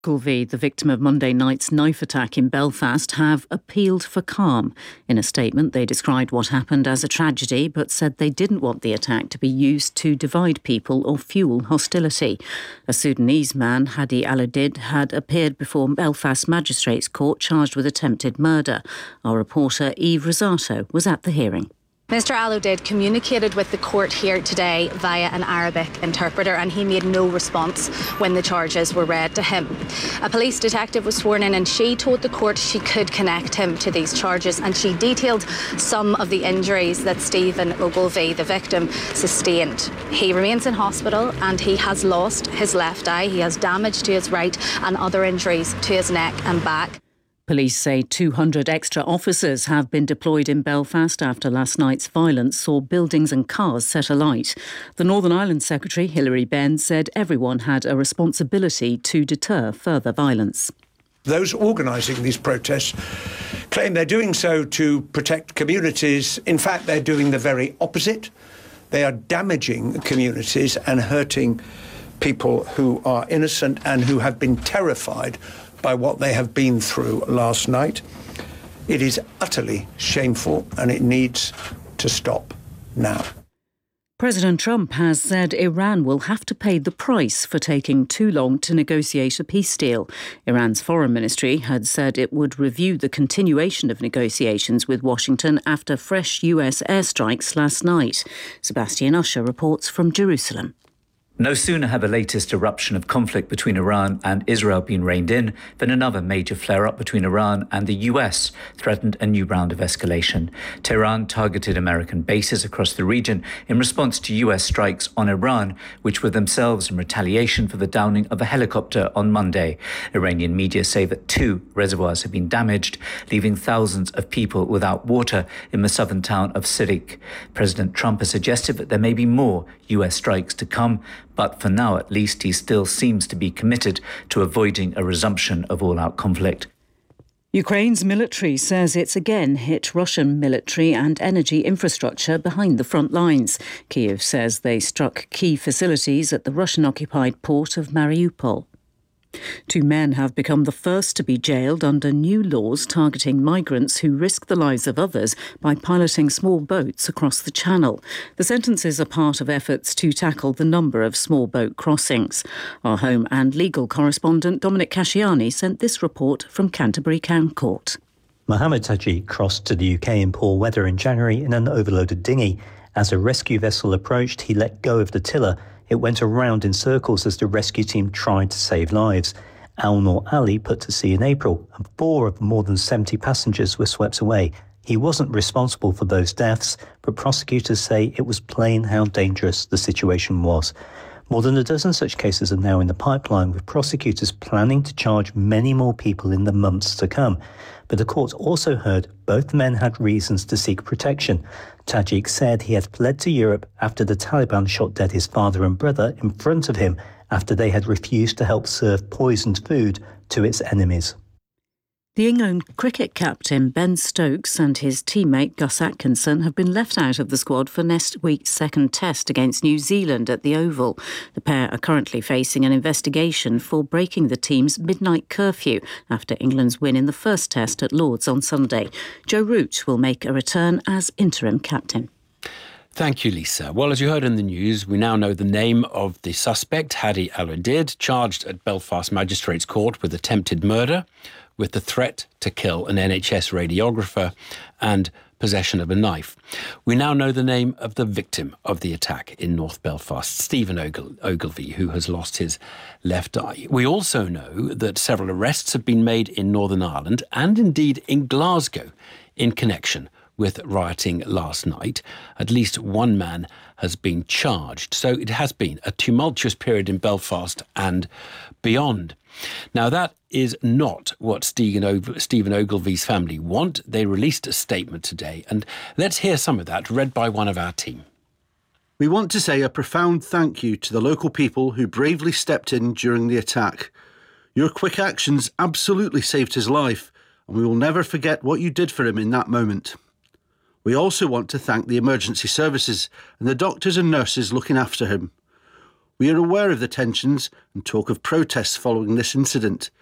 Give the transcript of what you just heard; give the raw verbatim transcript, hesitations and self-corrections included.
Ogilvy, the victim of Monday night's knife attack in Belfast, have appealed for calm. In a statement, they described what happened as a tragedy, but said they didn't want the attack to be used to divide people or fuel hostility. A Sudanese man, Hadi Al-Udeid, had appeared before Belfast Magistrates Court charged with attempted murder. Our reporter Eve Rosato was at the hearing. Mister Al-Udeid communicated with the court here today via an Arabic interpreter, and he made no response when the charges were read to him. A police detective was sworn in, and she told the court she could connect him to these charges, and she detailed some of the injuries that Stephen Ogilvy, the victim, sustained. He remains in hospital and he has lost his left eye. He has damage to his right and other injuries to his neck and back. Police say two hundred extra officers have been deployed in Belfast after last night's violence saw buildings and cars set alight. The Northern Ireland Secretary, Hilary Benn, said everyone had a responsibility to deter further violence. Those organising these protests claim they're doing so to protect communities. In fact, they're doing the very opposite. They are damaging communities and hurting people who are innocent and who have been terrified by what they have been through last night. It is utterly shameful and it needs to stop now. President Trump has said Iran will have to pay the price for taking too long to negotiate a peace deal. Iran's foreign ministry had said it would review the continuation of negotiations with Washington after fresh U S airstrikes last night. Sebastian Usher reports from Jerusalem. No sooner had the latest eruption of conflict between Iran and Israel been reined in than another major flare-up between Iran and the U S threatened a new round of escalation. Tehran targeted American bases across the region in response to U S strikes on Iran, which were themselves in retaliation for the downing of a helicopter on Monday. Iranian media say that two reservoirs have been damaged, leaving thousands of people without water in the southern town of Sirik. President Trump has suggested that there may be more U S strikes to come, but for now at least he still seems to be committed to avoiding a resumption of all-out conflict. Ukraine's military says it's again hit Russian military and energy infrastructure behind the front lines. Kyiv says they struck key facilities at the Russian-occupied port of Mariupol. Two men have become the first to be jailed under new laws targeting migrants who risk the lives of others by piloting small boats across the Channel. The sentences are part of efforts to tackle the number of small boat crossings. Our home and legal correspondent Dominic Casciani sent this report from Canterbury Crown Court. Mohammed Tajik crossed to the U K in poor weather in January in an overloaded dinghy. As a rescue vessel approached, he let go of the tiller. It went around in circles as the rescue team tried to save lives. Al Noor Ali put to sea in April, and four of more than seventy passengers were swept away. He wasn't responsible for those deaths, but prosecutors say it was plain how dangerous the situation was. More than a dozen such cases are now in the pipeline, with prosecutors planning to charge many more people in the months to come. But the court also heard both men had reasons to seek protection. Tajik said he had fled to Europe after the Taliban shot dead his father and brother in front of him after they had refused to help serve poisoned food to its enemies. The England cricket captain Ben Stokes and his teammate Gus Atkinson have been left out of the squad for next week's second test against New Zealand at the Oval. The pair are currently facing an investigation for breaking the team's midnight curfew after England's win in the first test at Lord's on Sunday. Joe Root will make a return as interim captain. Thank you, Lisa. Well, as you heard in the news, we now know the name of the suspect, Hadi Al-Udeid, charged at Belfast Magistrates Court with attempted murder, with the threat to kill an N H S radiographer and possession of a knife. We now know the name of the victim of the attack in North Belfast, Stephen Ogle- Ogilvy, who has lost his left eye. We also know that several arrests have been made in Northern Ireland and indeed in Glasgow in connection with rioting last night. At least one man has been charged. So it has been a tumultuous period in Belfast and beyond. Now, that is not what Stephen Ogilvy's family want. They released a statement today, and let's hear some of that read by one of our team. We want to say a profound thank you to the local people who bravely stepped in during the attack. Your quick actions absolutely saved his life, and we will never forget what you did for him in that moment. We also want to thank the emergency services and the doctors and nurses looking after him. We are aware of the tensions and talk of protests following this incident.